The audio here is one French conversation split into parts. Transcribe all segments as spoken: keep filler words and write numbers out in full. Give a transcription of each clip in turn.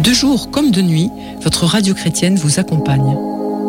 De jour comme de nuit, votre radio chrétienne vous accompagne.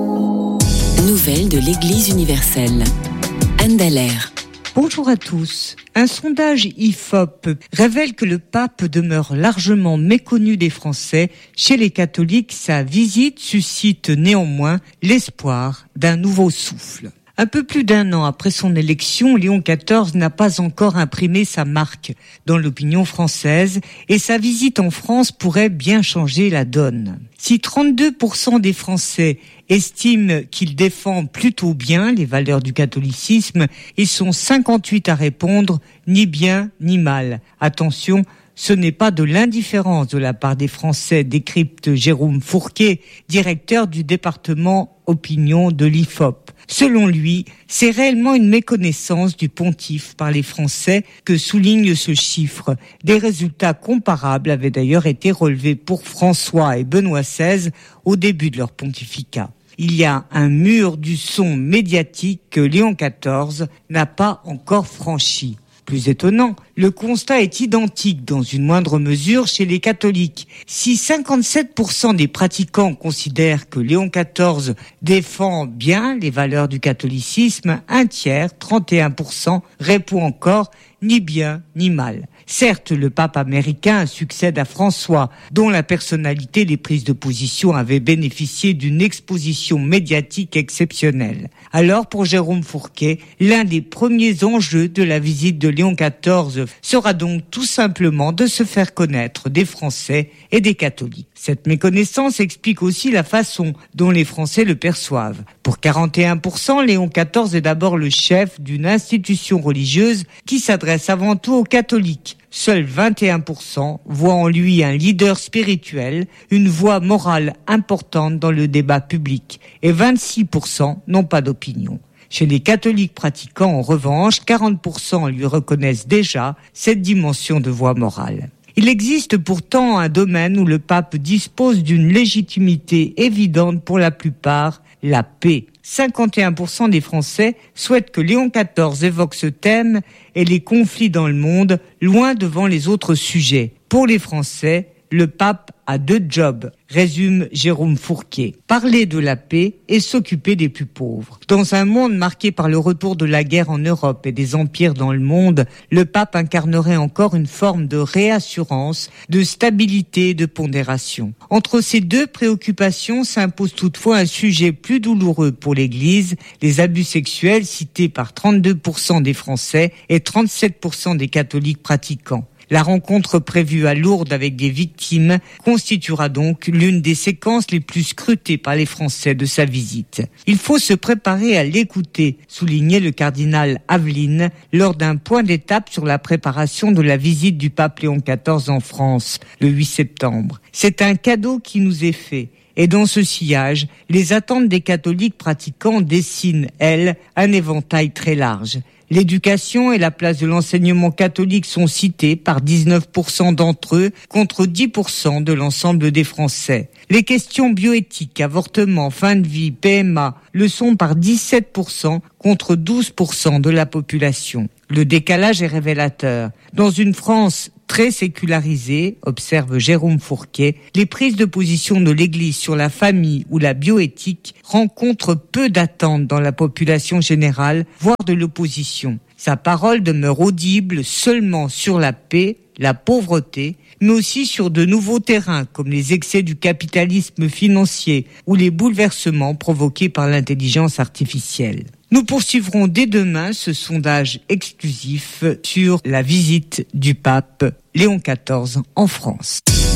Nouvelles de l'Église universelle. Anne Dallaire. Bonjour à tous. Un sondage I F O P révèle que le pape demeure largement méconnu des Français. Chez les catholiques, sa visite suscite néanmoins l'espoir d'un nouveau souffle. Un peu plus d'un an après son élection, Léon quatorze n'a pas encore imprimé sa marque dans l'opinion française et sa visite en France pourrait bien changer la donne. Si trente-deux pour cent des Français estiment qu'il défend plutôt bien les valeurs du catholicisme, ils sont cinquante-huit à répondre ni bien ni mal. Attention, ce n'est pas de l'indifférence de la part des Français, décrypte Jérôme Fourquet, directeur du département opinion de l'I F O P. Selon lui, c'est réellement une méconnaissance du pontife par les Français que souligne ce chiffre. Des résultats comparables avaient d'ailleurs été relevés pour François et Benoît seize au début de leur pontificat. Il y a un mur du son médiatique que Léon quatorze n'a pas encore franchi. Plus étonnant, le constat est identique dans une moindre mesure chez les catholiques. Si cinquante-sept pour cent des pratiquants considèrent que Léon quatorze défend bien les valeurs du catholicisme, un tiers, trente et un pour cent, répond encore ni bien ni mal. Certes, le pape américain succède à François, dont la personnalité et les prises de position avaient bénéficié d'une exposition médiatique exceptionnelle. Alors, pour Jérôme Fourquet, l'un des premiers enjeux de la visite de Léon quatorze sera donc tout simplement de se faire connaître des Français et des catholiques. Cette méconnaissance explique aussi la façon dont les Français le perçoivent. Pour quarante et un pour cent, Léon quatorze est d'abord le chef d'une institution religieuse qui s'adresse avant tout aux catholiques. Seuls vingt et un pour cent voient en lui un leader spirituel, une voix morale importante dans le débat public, et vingt-six pour cent n'ont pas d'opinion. Chez les catholiques pratiquants, en revanche, quarante pour cent lui reconnaissent déjà cette dimension de voix morale. Il existe pourtant un domaine où le pape dispose d'une légitimité évidente pour la plupart, la paix. cinquante et un pour cent des Français souhaitent que Léon quatorze évoque ce thème et les conflits dans le monde, loin devant les autres sujets. Pour les Français, le pape a deux jobs, résume Jérôme Fourquet. Parler de la paix et s'occuper des plus pauvres. Dans un monde marqué par le retour de la guerre en Europe et des empires dans le monde, le pape incarnerait encore une forme de réassurance, de stabilité et de pondération. Entre ces deux préoccupations s'impose toutefois un sujet plus douloureux pour l'Église, les abus sexuels cités par trente-deux pour cent des Français et trente-sept pour cent des catholiques pratiquants. La rencontre prévue à Lourdes avec des victimes constituera donc l'une des séquences les plus scrutées par les Français de sa visite. Il faut se préparer à l'écouter, soulignait le cardinal Aveline lors d'un point d'étape sur la préparation de la visite du pape Léon quatorze en France, le huit septembre. C'est un cadeau qui nous est fait. Et dans ce sillage, les attentes des catholiques pratiquants dessinent, elles, un éventail très large. L'éducation et la place de l'enseignement catholique sont citées par dix-neuf pour cent d'entre eux contre dix pour cent de l'ensemble des Français. Les questions bioéthiques, avortement, fin de vie, P M A le sont par dix-sept pour cent contre douze pour cent de la population. Le décalage est révélateur. Dans une France très sécularisée, observe Jérôme Fourquet, les prises de position de l'Église sur la famille ou la bioéthique rencontrent peu d'attentes dans la population générale, voire de l'opposition. Sa parole demeure audible seulement sur la paix, la pauvreté, mais aussi sur de nouveaux terrains comme les excès du capitalisme financier ou les bouleversements provoqués par l'intelligence artificielle. Nous poursuivrons dès demain ce sondage exclusif sur la visite du pape Léon quatorze en France.